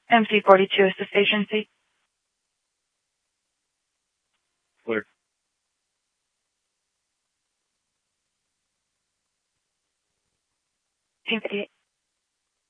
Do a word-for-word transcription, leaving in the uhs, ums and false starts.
M C forty-two, assist agency. Clear. Team fifty-eight.